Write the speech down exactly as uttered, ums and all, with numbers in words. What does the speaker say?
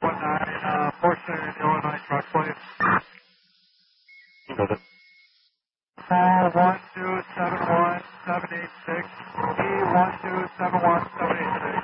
one nine, uh, Portion, Illinois truck, please. Go to Call one two seven one seven eight six, E one two seven one seven eight six.